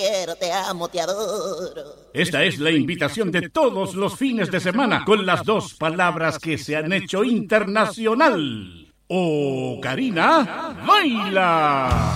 quiero, te amo, te adoro. Esta es la invitación de todos los fines de semana con las dos palabras que se han hecho internacional. Ocarina, baila.